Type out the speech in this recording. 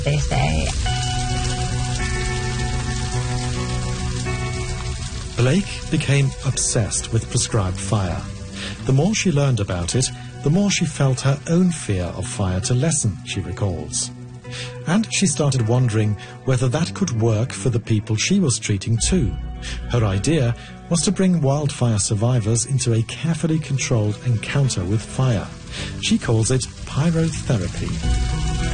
they say. Blake became obsessed with prescribed fire. The more she learned about it, the more she felt her own fear of fire to lessen, she recalls. And she started wondering whether that could work for the people she was treating too. Her idea was to bring wildfire survivors into a carefully controlled encounter with fire. She calls it pyrotherapy.